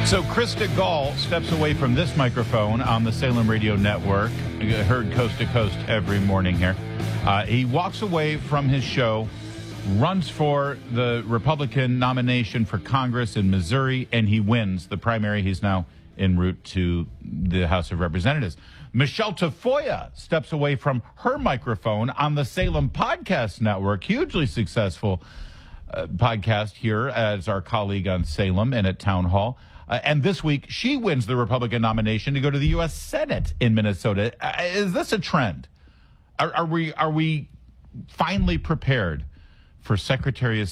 So Krista Gall steps away from this microphone on the Salem Radio Network, heard coast to coast every morning here. He walks away from his show, runs for the Republican nomination for Congress in Missouri, and he wins the primary. He's now en route to the House of Representatives. Michelle Tafoya steps away from her microphone on the Salem Podcast Network, hugely successful podcast here as our colleague on Salem and at Town Hall. And this week, she wins the Republican nomination to go to the U.S. Senate in Minnesota. Is this a trend? Are we finally prepared for Secretary of